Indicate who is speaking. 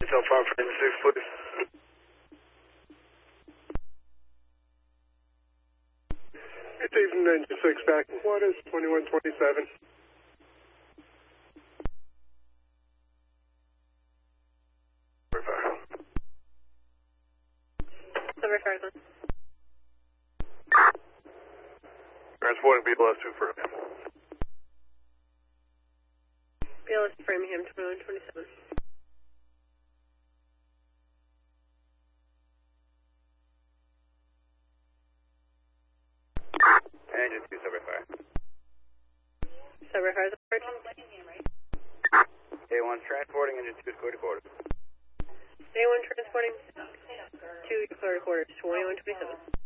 Speaker 1: Hotel 5 for engine 6, please. It's even engine 6 back. What is 2127?
Speaker 2: Silver Cardinal.
Speaker 1: Transporting BLS 2 Framingham.
Speaker 2: BLS Framingham 2127.
Speaker 1: Engine 2 Silver Fire.
Speaker 2: Silver Cardinal.
Speaker 1: A1 transporting engine 2 square to quarters.
Speaker 2: A1 transporting 2 clear quarters 2127.